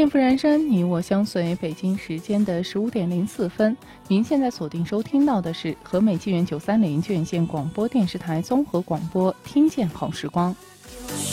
幸福人生，你我相随。北京时间的15点04分，您现在锁定收听到的是和美纪元930卷县广播电视台综合广播，听见好时光。